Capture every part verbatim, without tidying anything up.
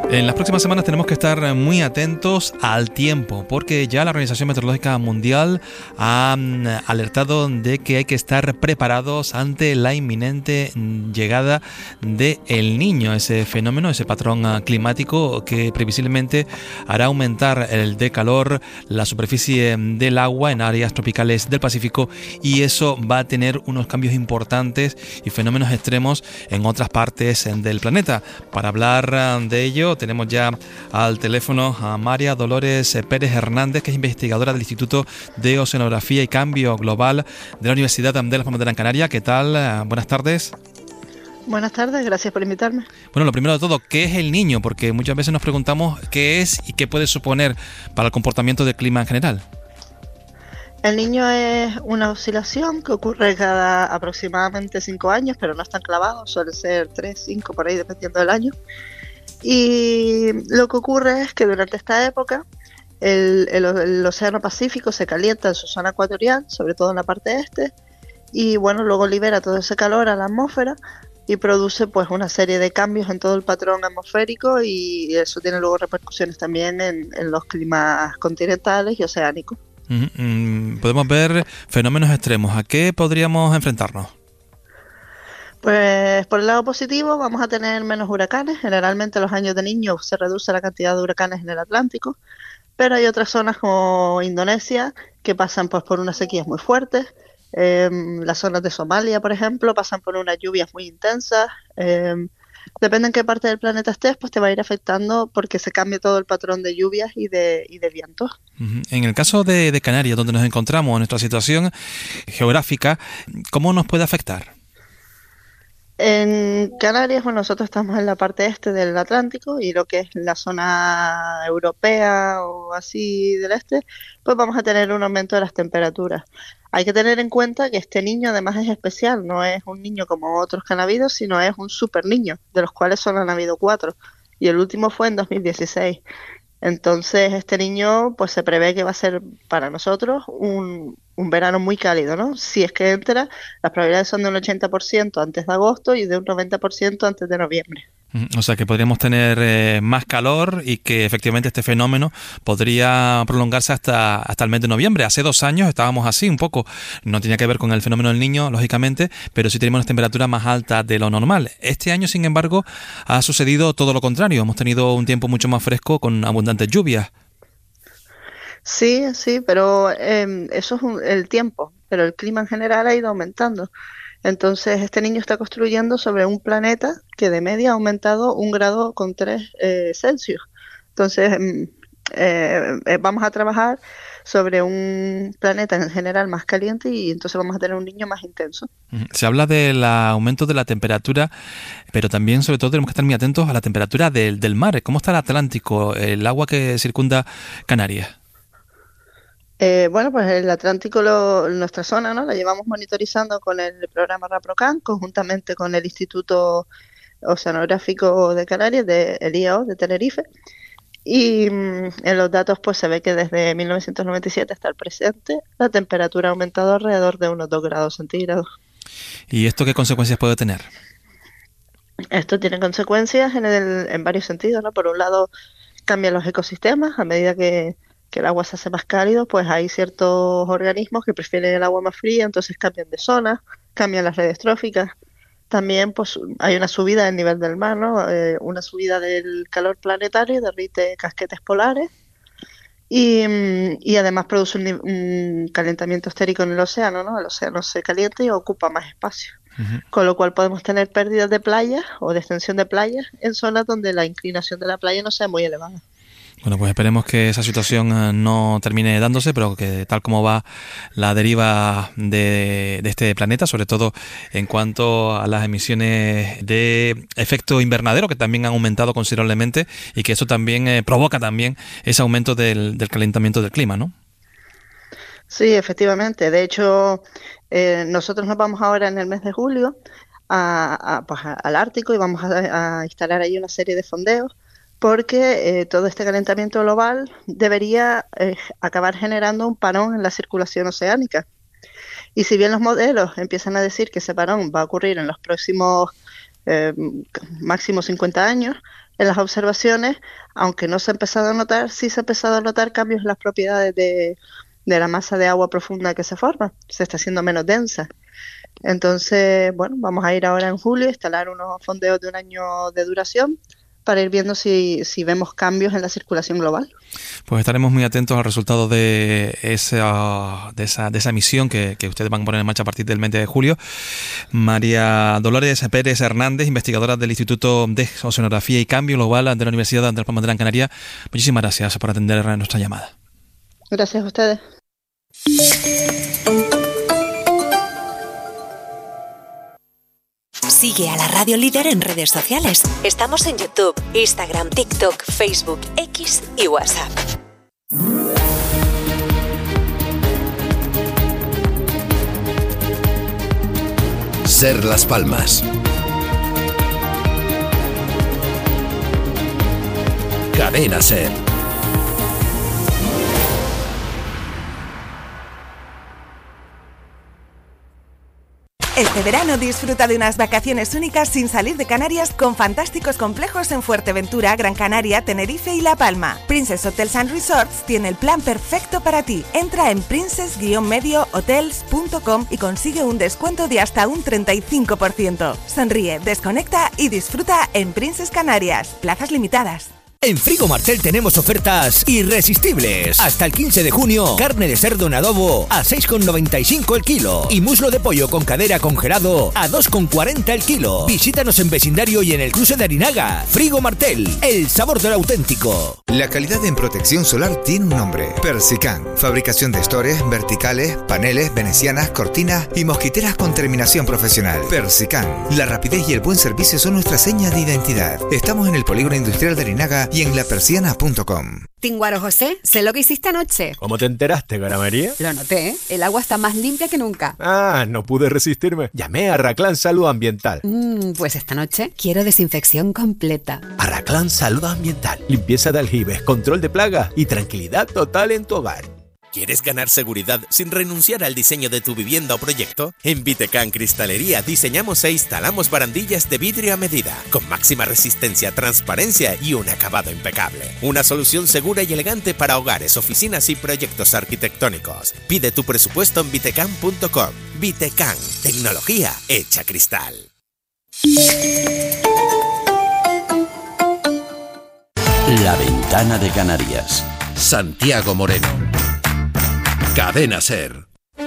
En las próximas semanas tenemos que estar muy atentos al tiempo, porque ya la Organización Meteorológica Mundial ha alertado de que hay que estar preparados ante la inminente llegada de El Niño, ese fenómeno, ese patrón climático que previsiblemente hará aumentar el de calor, la superficie del agua en áreas tropicales del Pacífico, y eso va a tener unos cambios importantes y fenómenos extremos en otras partes del planeta. Para hablar de ello tenemos ya al teléfono a María Dolores Pérez Hernández, que es investigadora del Instituto de Oceanografía y Cambio Global de la Universidad de la Palma de Gran Canaria. ¿Qué tal? Buenas tardes. Buenas tardes, gracias por invitarme. Bueno, lo primero de todo, ¿qué es El Niño? Porque muchas veces nos preguntamos qué es y qué puede suponer para el comportamiento del clima en general. El Niño es una oscilación que ocurre cada aproximadamente cinco años, pero no es tan clavado, suele ser tres, cinco por ahí, dependiendo del año. Y lo que ocurre es que durante esta época el, el, el océano Pacífico se calienta en su zona ecuatorial, sobre todo en la parte este, y bueno, luego libera todo ese calor a la atmósfera y produce pues una serie de cambios en todo el patrón atmosférico, y eso tiene luego repercusiones también en, en los climas continentales y oceánicos. Podemos ver fenómenos extremos. ¿A qué podríamos enfrentarnos? Pues por el lado positivo vamos a tener menos huracanes. Generalmente los años de Niño se reduce la cantidad de huracanes en el Atlántico, pero hay otras zonas como Indonesia que pasan pues por unas sequías muy fuertes. Eh, las zonas de Somalia, por ejemplo, pasan por unas lluvias muy intensas. Eh, depende en qué parte del planeta estés, pues te va a ir afectando porque se cambia todo el patrón de lluvias y de, y de vientos. En el caso de, de Canarias, donde nos encontramos, en nuestra situación geográfica, ¿cómo nos puede afectar? En Canarias, bueno, nosotros estamos en la parte este del Atlántico, y lo que es la zona europea o así del este, pues vamos a tener un aumento de las temperaturas. Hay que tener en cuenta que este niño además es especial, no es un niño como otros que han habido, sino es un super niño, de los cuales solo han habido cuatro, y el último fue en dos mil dieciséis. Entonces este niño pues se prevé que va a ser para nosotros un, un verano muy cálido, ¿no? Si es que entra, las probabilidades son de un ochenta por ciento antes de agosto y de un noventa por ciento antes de noviembre. O sea que podríamos tener eh, más calor y que efectivamente este fenómeno podría prolongarse hasta, hasta el mes de noviembre. Hace dos años estábamos así un poco. No tenía que ver con el fenómeno del Niño, lógicamente, pero sí tenemos unas temperaturas más altas de lo normal. Este año, sin embargo, ha sucedido todo lo contrario. Hemos tenido un tiempo mucho más fresco con abundantes lluvias. Sí, sí, pero eh, eso es un, el tiempo, pero el clima en general ha ido aumentando. Entonces este niño está construyendo sobre un planeta que de media ha aumentado un grado con tres eh, Celsius. Entonces eh, eh, vamos a trabajar sobre un planeta en general más caliente, y entonces vamos a tener un niño más intenso. Se habla del aumento de la temperatura, pero también sobre todo tenemos que estar muy atentos a la temperatura del, del mar. ¿Cómo está el Atlántico, el agua que circunda Canarias? Eh, bueno, pues el Atlántico, lo, nuestra zona, ¿no? La llevamos monitorizando con el programa RAPROCAN, conjuntamente con el Instituto Oceanográfico de Canarias, de, el I A O de Tenerife. Y mmm, en los datos pues se ve que desde mil novecientos noventa y siete hasta el presente la temperatura ha aumentado alrededor de unos dos grados centígrados. ¿Y esto qué consecuencias puede tener? Esto tiene consecuencias en, el, en varios sentidos, ¿no? Por un lado, cambian los ecosistemas a medida que que el agua se hace más cálido, pues hay ciertos organismos que prefieren el agua más fría, entonces cambian de zona, cambian las redes tróficas. También pues hay una subida del nivel del mar, ¿no? Eh, una subida del calor planetario, derrite casquetes polares, y, y además produce un, un calentamiento esférico en el océano, ¿no? El océano se calienta y ocupa más espacio. Uh-huh. Con lo cual podemos tener pérdidas de playas o de extensión de playas en zonas donde la inclinación de la playa no sea muy elevada. Bueno, pues esperemos que esa situación no termine dándose, pero que tal como va la deriva de, de este planeta, sobre todo en cuanto a las emisiones de efecto invernadero, que también han aumentado considerablemente, y que eso también eh, provoca también ese aumento del, del calentamiento del clima, ¿no? Sí, efectivamente. De hecho, eh, nosotros nos vamos ahora en el mes de julio a, a, pues, a, al Ártico, y vamos a, a instalar ahí una serie de fondeos, porque eh, todo este calentamiento global debería eh, acabar generando un parón en la circulación oceánica. Y si bien los modelos empiezan a decir que ese parón va a ocurrir en los próximos eh, máximo cincuenta años, en las observaciones, aunque no se ha empezado a notar, sí se ha empezado a notar cambios en las propiedades de, de la masa de agua profunda que se forma, se está haciendo menos densa. Entonces, bueno, vamos a ir ahora en julio a instalar unos fondeos de un año de duración para ir viendo si, si vemos cambios en la circulación global. Pues estaremos muy atentos al resultado de esa, de esa, de esa misión que, que ustedes van a poner en marcha a partir del mes de julio. María Dolores Pérez Hernández, investigadora del Instituto de Oceanografía y Cambio Global de la Universidad de Andrés Palma de Gran Canaria, muchísimas gracias por atender nuestra llamada. Gracias a ustedes. Sigue a la Radio Líder en redes sociales. Estamos en YouTube, Instagram, TikTok, Facebook, X y WhatsApp. Ser Las Palmas. Cadena Ser. Este verano disfruta de unas vacaciones únicas sin salir de Canarias con fantásticos complejos en Fuerteventura, Gran Canaria, Tenerife y La Palma. Princess Hotels and Resorts tiene el plan perfecto para ti. Entra en princess medio hotels punto com y consigue un descuento de hasta un treinta y cinco por ciento. Sonríe, desconecta y disfruta en Princess Canarias. Plazas limitadas. En Frigo Martel tenemos ofertas irresistibles. Hasta el quince de junio, carne de cerdo en adobo a seis con noventa y cinco el kilo y muslo de pollo con cadera congelado a dos con cuarenta el kilo. Visítanos en vecindario y en el cruce de Arinaga. Frigo Martel, el sabor del auténtico. La calidad en protección solar tiene un nombre: Persican. Fabricación de estores, verticales, paneles, venecianas, cortinas y mosquiteras con terminación profesional. Persican. La rapidez y el buen servicio son nuestra seña de identidad. Estamos en el Polígono Industrial de Arinaga y en la persiana punto com. Tinguaro José, sé lo que hiciste anoche. ¿Cómo te enteraste, Gara María? Lo noté, ¿eh? El agua está más limpia que nunca. Ah, no pude resistirme. Llamé a Arraclán Salud Ambiental. Mm, pues esta noche quiero desinfección completa. Arraclán Salud Ambiental. Limpieza de aljibes, control de plagas y tranquilidad total en tu hogar. ¿Quieres ganar seguridad sin renunciar al diseño de tu vivienda o proyecto? En Vitecan Cristalería diseñamos e instalamos barandillas de vidrio a medida, con máxima resistencia, transparencia y un acabado impecable. Una solución segura y elegante para hogares, oficinas y proyectos arquitectónicos. Pide tu presupuesto en vitecan punto com. Vitecan, tecnología hecha cristal. La Ventana de Canarias. Santiago Moreno. Cadena Ser.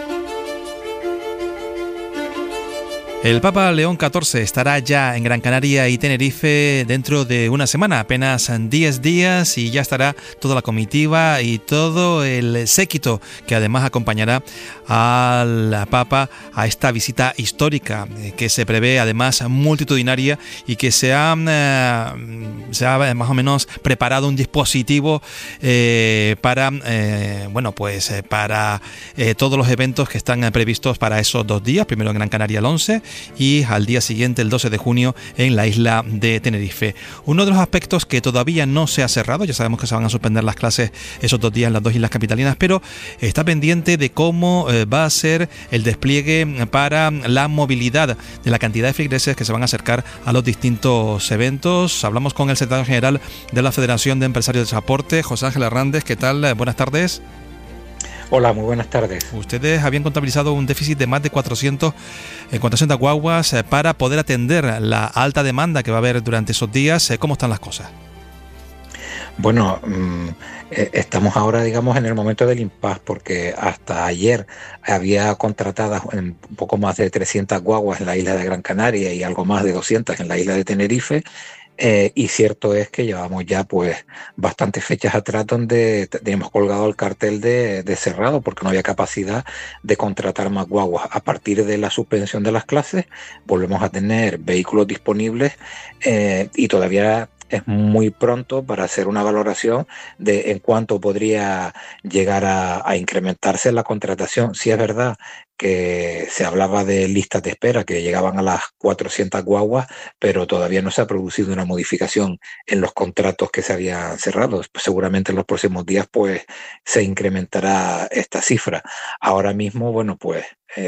El Papa León catorce estará ya en Gran Canaria y Tenerife dentro de una semana, apenas diez días, y ya estará toda la comitiva y todo el séquito que además acompañará al Papa a esta visita histórica que se prevé además multitudinaria y que se ha, eh, se ha más o menos preparado un dispositivo eh, para eh, bueno pues eh, para eh, todos los eventos que están previstos para esos dos días, primero en Gran Canaria el once y al día siguiente, el doce de junio, en la isla de Tenerife. Uno de los aspectos que todavía no se ha cerrado, ya sabemos que se van a suspender las clases esos dos días en las dos islas capitalinas, pero está pendiente de cómo eh, va a ser el despliegue para la movilidad de la cantidad de feligreses que se van a acercar a los distintos eventos. Hablamos con el secretario general de la Federación de Empresarios de Transporte, José Ángel Hernández. ¿Qué tal? Buenas tardes. Hola, muy buenas tardes. Ustedes habían contabilizado un déficit de más de cuatrocientas guaguas para poder atender la alta demanda que va a haber durante esos días. ¿Cómo están las cosas? Bueno, mmm, eh, estamos ahora, digamos, en el momento del impasse, porque hasta ayer había contratadas un poco más de trescientas guaguas en la isla de Gran Canaria y algo más de doscientas en la isla de Tenerife. Eh, y cierto es que llevamos ya pues bastantes fechas atrás donde teníamos colgado el cartel de, de cerrado porque no había capacidad de contratar más guaguas. A partir de la suspensión de las clases volvemos a tener vehículos disponibles eh, y todavía es muy pronto para hacer una valoración de en cuánto podría llegar a, a incrementarse la contratación. Sí es verdad que se hablaba de listas de espera que llegaban a las cuatrocientas guaguas, pero todavía no se ha producido una modificación en los contratos que se habían cerrado. Pues seguramente en los próximos días pues se incrementará esta cifra. Ahora mismo, bueno, pues